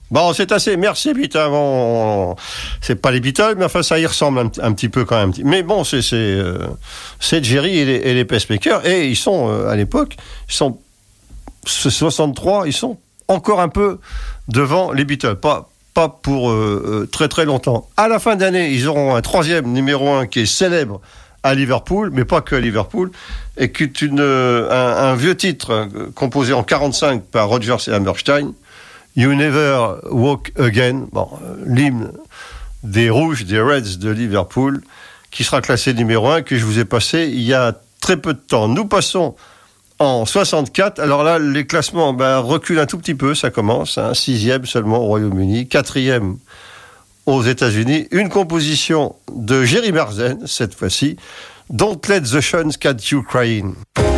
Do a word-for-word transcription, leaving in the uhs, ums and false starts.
Bon, c'est assez. Merci, Beatles. Bon, c'est pas les Beatles, mais enfin, ça y ressemble un, un petit peu quand même. Mais bon, c'est c'est, euh, c'est Jerry et les, et les pacemakers. Et ils sont, euh, à l'époque, ils sont soixante-trois, ils sont encore un peu devant les Beatles. Pas, pas pour euh, très très longtemps. À la fin d'année, ils auront un troisième numéro un qui est célèbre à Liverpool, mais pas que à Liverpool, et qui est une, un, un vieux titre composé en quarante-cinq par Rodgers et Hammerstein. You Never Walk Again, bon, l'hymne des Rouges, des Reds de Liverpool, qui sera classé numéro un, que je vous ai passé il y a très peu de temps. Nous passons en soixante-quatre. Alors là, les classements ben, reculent un tout petit peu, ça commence. Hein, sixième seulement au Royaume-Uni, quatrième aux États-Unis. Une composition de Jerry Marsden, cette fois-ci, Don't Let the Sun Catch You Crying.